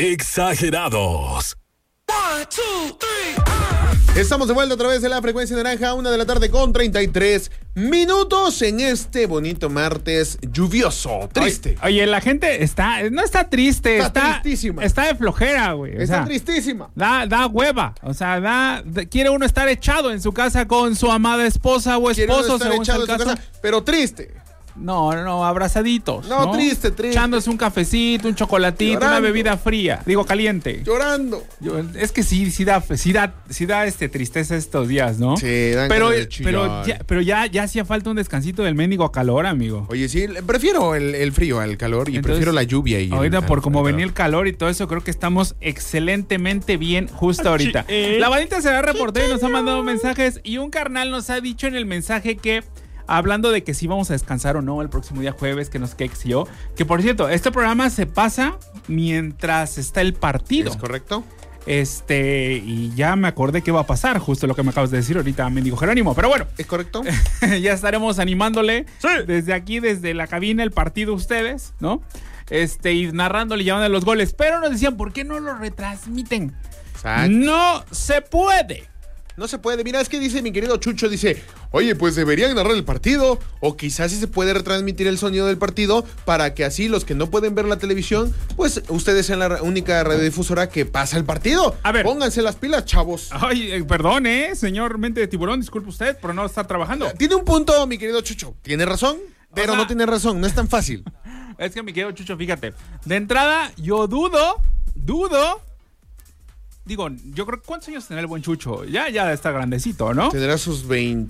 Exagerados. 1, 2, 3. Estamos de vuelta a través de la frecuencia naranja, 1:33 p.m. en este bonito martes lluvioso, triste. Oye, la gente no está triste, está tristísima. Está de flojera, güey. Está tristísima. Da hueva, o sea, quiere uno estar echado en su casa con su amada esposa o esposo, según sea el caso. Pero triste. No, abrazaditos. No, triste. Echándose un cafecito, un chocolatito, llorando. Una bebida fría, caliente. Llorando. Es que sí da tristeza estos días, ¿no? Sí, dan ganas de chillar. pero ya hacía falta un descansito del mendigo calor, amigo. Oye, sí, prefiero el frío al calor y prefiero la lluvia. Ahorita por como venía el calor y todo eso, creo que estamos excelentemente bien justo ahorita. La bandita se va a reportar y nos ha mandado mensajes y un carnal nos ha dicho en el mensaje que hablando de que si vamos a descansar o no el próximo día jueves, que nos quede yo. Que por cierto, este programa se pasa mientras está el partido. ¿Es correcto? Y ya me acordé qué va a pasar, justo lo que me acabas de decir ahorita, mendigo Jerónimo. Pero bueno. ¿Es correcto? Ya estaremos animándole desde aquí, desde la cabina, el partido ustedes, ¿no? Y narrándole y llevando los goles. Pero nos decían, ¿por qué no lo retransmiten? Exacto. No se puede. No se puede. Mira, es que dice mi querido Chucho, dice, oye, pues deberían narrar el partido, o quizás sí se puede retransmitir el sonido del partido para que así los que no pueden ver la televisión, pues ustedes sean la única radiodifusora que pasa el partido. A ver. Pónganse las pilas, chavos. Ay, perdón, señor mente de tiburón, disculpe usted por no estar trabajando. Tiene un punto, mi querido Chucho. Tiene razón, pero no tiene razón, no es tan fácil. Es que mi querido Chucho, fíjate, de entrada yo dudo. Digo, yo creo, ¿cuántos años tendrá el buen Chucho? Ya está grandecito, ¿no? Tendrá sus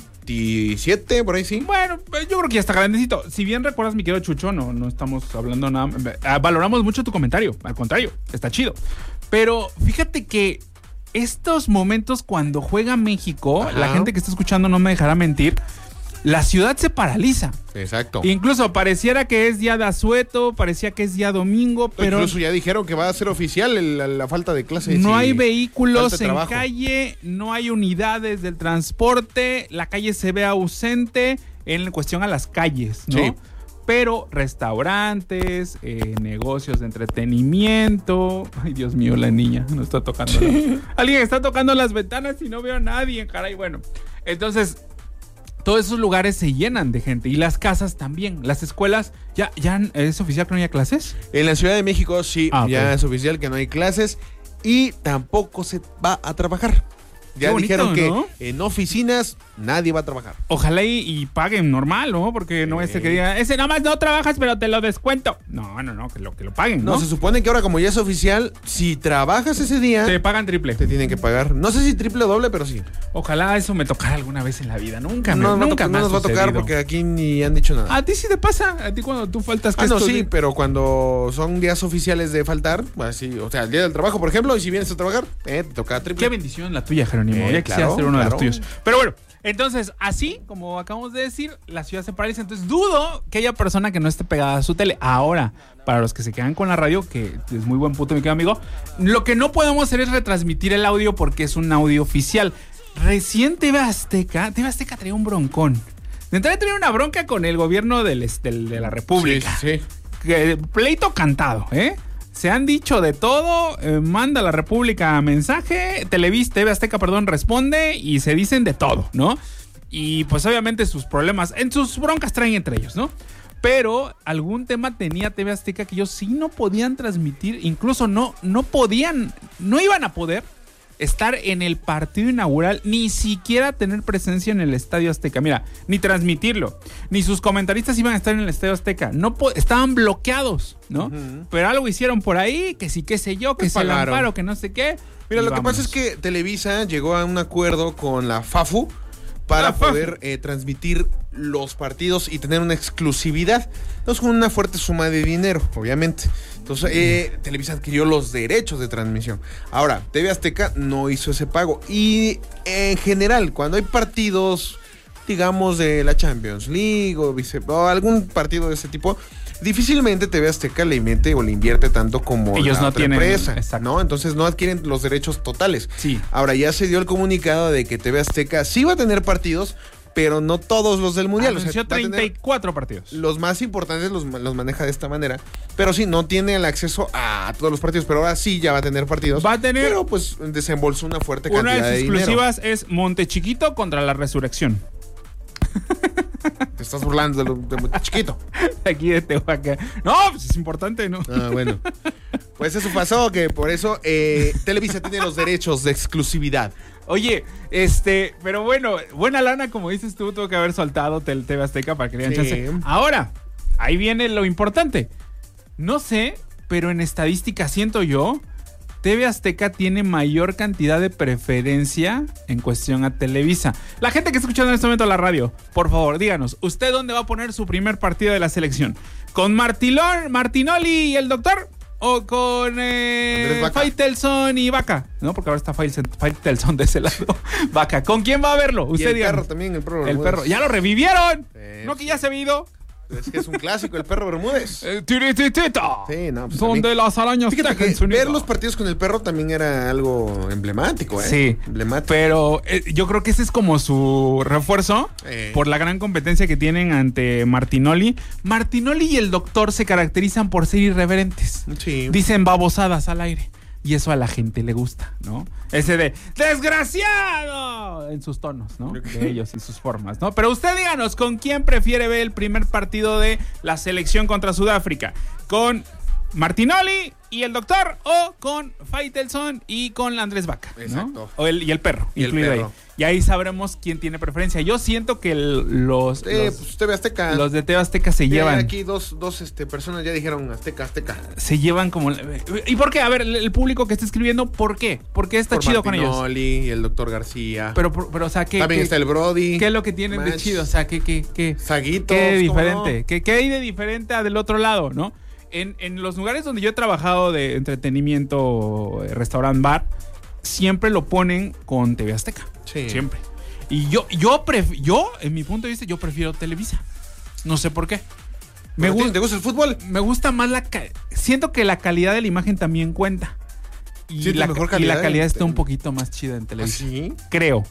27, por ahí sí. Bueno, yo creo que ya está grandecito. Si bien recuerdas, mi querido Chucho, no estamos hablando nada. Valoramos mucho tu comentario. Al contrario, está chido. Pero fíjate que estos momentos cuando juega México, la gente que está escuchando no me dejará mentir, la ciudad se paraliza. Exacto. Incluso pareciera que es día de asueto, parecía que es día domingo, pero incluso ya dijeron que va a ser oficial la falta de clases. No hay vehículos en calle, no hay unidades del transporte, la calle se ve ausente en cuestión a las calles, ¿no? Sí. Pero restaurantes, negocios de entretenimiento. Ay, Dios mío, la niña no está tocando. Alguien está tocando las ventanas y no veo a nadie, caray. Bueno, entonces todos esos lugares se llenan de gente y las casas también. Las escuelas, ¿ya es oficial que no haya clases? En la Ciudad de México sí, ya es oficial que no hay clases y tampoco se va a trabajar. Ya bonito, dijeron que ¿no? En oficinas nadie va a trabajar. Ojalá y paguen normal, ¿no? Porque no es el que diga, ese nada más no trabajas, pero te lo descuento. No, que lo paguen, ¿no? No, se supone que ahora como ya es oficial, si trabajas ese día... Te pagan triple. Te tienen que pagar. No sé si triple o doble, pero sí. Ojalá eso me tocara alguna vez en la vida. Nunca no nos va a tocar porque aquí ni han dicho nada. ¿A ti sí te pasa? ¿A ti cuando tú faltas? No, sí, pero cuando son días oficiales de faltar, pues sí, o sea, el día del trabajo, por ejemplo, y si vienes a trabajar, te toca triple. Qué bendición la tuya, Jerónimo. Ya quisiera ser uno de los tuyos. Pero bueno, entonces, así como acabamos de decir, la ciudad se paraliza. Entonces, dudo que haya persona que no esté pegada a su tele. Ahora, para los que se quedan con la radio, que es muy buen punto, mi querido amigo, lo que no podemos hacer es retransmitir el audio porque es un audio oficial. Recién TV Azteca traía un broncón. De entrada traía una bronca con el gobierno de la República. Sí. Pleito cantado, Se han dicho de todo, manda la República mensaje, TV Azteca, responde y se dicen de todo, ¿no? Y pues obviamente sus problemas, en sus broncas traen entre ellos, ¿no? Pero algún tema tenía TV Azteca que ellos sí no podían transmitir, incluso no iban a poder estar en el partido inaugural, ni siquiera tener presencia en el Estadio Azteca. Mira, ni transmitirlo, ni sus comentaristas iban a estar en el Estadio Azteca. Estaban bloqueados, ¿no? Uh-huh. Pero algo hicieron por ahí, que sí, qué sé yo, que se la amparo, que no sé qué. Mira, lo que pasa es que Televisa llegó a un acuerdo con la FAFU para poder transmitir los partidos y tener una exclusividad. Entonces, con una fuerte suma de dinero, obviamente. Entonces, Televisa adquirió los derechos de transmisión. Ahora, TV Azteca no hizo ese pago. Y en general, cuando hay partidos, digamos, de la Champions League o algún partido de ese tipo, difícilmente TV Azteca le invierte tanto como ellos la no otra tienen, empresa, exacto. ¿no? Entonces no adquieren los derechos totales. Sí. Ahora ya se dio el comunicado de que TV Azteca sí va a tener partidos, pero no todos los del Mundial. Anunció 34 partidos. Los más importantes los maneja de esta manera. Pero sí, no tiene el acceso a todos los partidos, pero ahora sí ya va a tener partidos. Va a tener... Pero pues desembolsó una fuerte cantidad de dinero. Una de sus exclusivas es Montechiquito contra la Resurrección. Te estás burlando de Montechiquito. Aquí de Tehuacán. No, pues es importante, ¿no? Ah, bueno. Pues eso pasó, que por eso Televisa tiene los derechos de exclusividad. Oye, pero bueno, buena lana, como dices tú, tuvo que haber soltado TV Azteca para que le dieran chance. Ahora, ahí viene lo importante. No sé, pero en estadística siento yo, TV Azteca tiene mayor cantidad de preferencia en cuestión a Televisa. La gente que está escuchando en este momento la radio, por favor, díganos, ¿usted dónde va a poner su primer partido de la selección? ¿Con Martinoli y el doctor? ¿O con Faitelson y Vaca? No, porque ahora está Faitelson de ese lado. Vaca. ¿Con quién va a verlo? Usted y el díganos. perro también, el perro. El perro. ¡Ya lo revivieron! ¿No que ya se ha ido? Es que es un clásico, el perro Bermúdez. ¡Tirititita! Sí, no, pues donde las arañas fíjate que ver los partidos con el perro también era algo emblemático, ¿eh? Sí, emblemático. Pero yo creo que ese es como su refuerzo por la gran competencia que tienen ante Martinoli. Martinoli y el doctor se caracterizan por ser irreverentes. Sí. Dicen babosadas al aire. Y eso a la gente le gusta, ¿no? Ese de ¡desgraciado! En sus tonos, ¿no? De ellos y sus formas, ¿no? Pero usted díganos, ¿con quién prefiere ver el primer partido de la selección contra Sudáfrica? ¿Con Martinoli y el doctor o con Faitelson y con Andrés Vaca? ¿no? Exacto. Y el perro, incluido ahí. Y ahí sabremos quién tiene preferencia. Yo siento que los TV Azteca. Los de TV Azteca se llevan. Aquí dos personas ya dijeron Azteca. Se llevan como... ¿Y por qué? A ver, el público que está escribiendo, ¿por qué? Porque está chido Martinoli con ellos. Y el doctor García. Pero o sea, ¿qué? También está el Brody. ¿Qué es lo que tienen de chido? O sea, ¿qué? Saguitos. ¿Qué diferente? No? ¿Qué hay de diferente del otro lado, no? En los lugares donde yo he trabajado de entretenimiento, restaurant, bar, siempre lo ponen con TV Azteca. Sí. Siempre. Y yo, en mi punto de vista, yo prefiero Televisa. No sé por qué. ¿Te gusta el fútbol? Me gusta más siento que la calidad de la imagen también cuenta. Y la calidad está un poquito más chida en Televisa. ¿Ah, sí? Creo.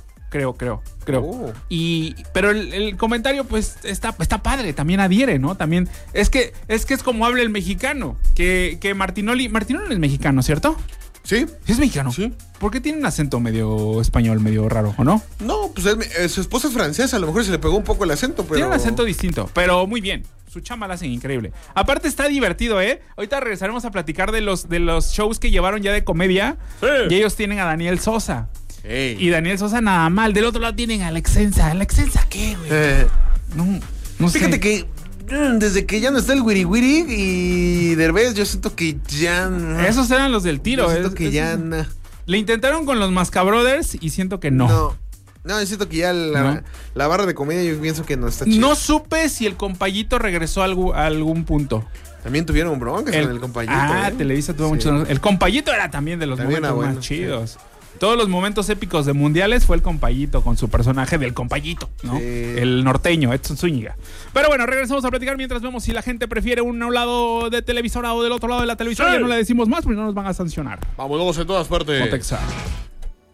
Oh. Pero el comentario, pues, está padre, también adhiere, ¿no? También, es que es como habla el mexicano, que Martinoli es mexicano, ¿cierto? Sí. ¿Sí es mexicano? Sí. ¿Por qué tiene un acento medio español, medio raro, o no? No, pues su esposa es francesa, a lo mejor se le pegó un poco el acento, pero... Tiene un acento distinto, pero muy bien. Su chamba la hacen increíble. Aparte está divertido, ¿eh? Ahorita regresaremos a platicar de los shows que llevaron ya de comedia. Sí. Y ellos tienen a Daniel Sosa. Hey. Y Daniel Sosa nada mal. Del otro lado tienen a Alexensa. ¿Alexensa qué, güey? No sé. Fíjate que desde que ya no está el Wiri Wiri y Derbez, yo siento que ya... Esos eran los del tiro. Yo siento que ya... Le intentaron con los Masca Brothers y siento que no. No, yo siento que ya la barra de comedia yo pienso que no está chida. No supe si el Compayito regresó a algún punto. También tuvieron broncas con el Compayito. Televisa tuvo muchos... El Compayito era también de los momentos más chidos. Todos los momentos épicos de mundiales fue el Compayito con su personaje del Compayito, ¿no? Sí. El norteño, Edson Zúñiga. Pero bueno, regresamos a platicar mientras vemos si la gente prefiere un lado de televisora o del otro lado de la televisora. Sí. Ya no le decimos más porque no nos van a sancionar. Vámonos en todas partes. Cotexa.